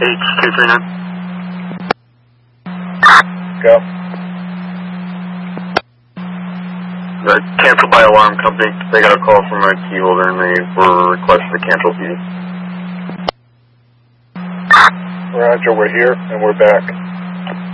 H239. Go. Canceled by alarm company. They got a call from a key holder and they were requested to cancel PD. Roger, we're here and we're back.